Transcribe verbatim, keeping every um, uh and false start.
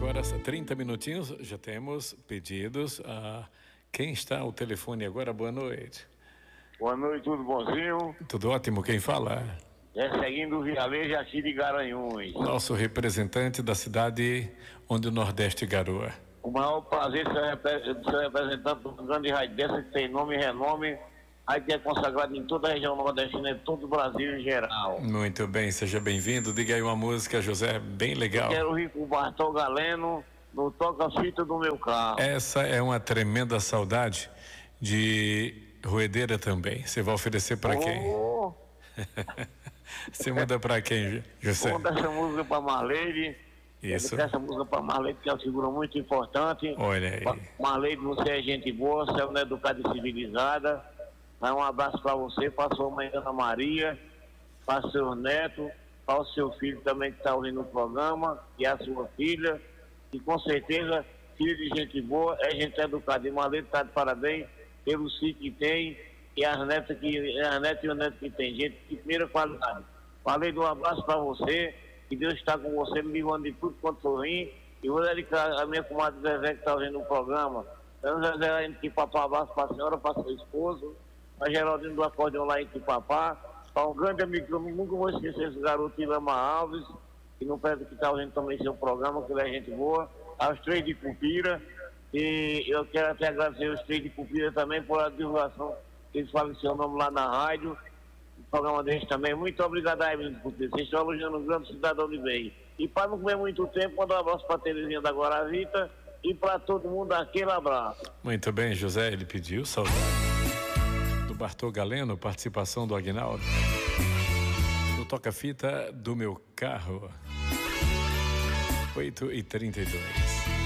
horas, trinta minutinhos, já temos pedidos. Ah, quem está ao telefone agora? Boa noite. Boa noite, tudo bonzinho? Tudo ótimo, quem fala? É seguindo o Vialejo aqui de Garanhuns. Nosso representante da cidade onde o Nordeste garoa. O maior prazer de ser, repre- de ser representante de uma grande rádio dessa que tem nome e renome. Rádio que é consagrado em toda a região nordestina e todo o Brasil em geral. Muito bem, seja bem-vindo. Diga aí uma música, José, bem legal. Quero rir com o Bartol Galeno no toca-fita do meu carro. Essa é uma tremenda saudade de Ruedeira também. Você vai oferecer para quem? Oh, Você manda para quem, José? vou dar essa música para Marleide. Isso. Essa música para Marleide, que é uma figura muito importante. Olha aí. Marleide, você é gente boa, você é uma educada e civilizada. Dá um abraço para você, para sua mãe Ana Maria, para seu neto, para o seu filho também que está ouvindo o programa, e a sua filha, e com certeza, filho de gente boa, é gente educada. E Marleide está de parabéns pelo sítio que tem, e as netas, que, as netas e o neto que tem, gente de primeira qualidade. Marleide, um abraço para você, que Deus está com você, me livrando de tudo quanto for ruim, e vou dedicar a minha comadre Zezé que está ouvindo o programa. Então, Zezé, que papá, abraço para a senhora, para seu esposo, a Geraldine do Acordeão lá em Quipapá, para um grande amigo que eu nunca vou esquecer, esse garoto Ilama Alves, que não perde que está ouvindo também seu programa, que ele é gente boa, aos três de Cupira, e eu quero até agradecer os três de Cupira também por a divulgação que eles falam seu nome lá na rádio, o programa deles também. Muito obrigado aí, menino de Cupira, vocês estão elogiando um grande cidadão de bem. E para não comer muito tempo, manda um abraço para a Terezinha da Guaravita e para todo mundo aquele abraço. Muito bem, José, ele pediu saudade do Bartol Galeno, participação do Aguinaldo, do toca-fita do meu carro. Oito e trinta e dois.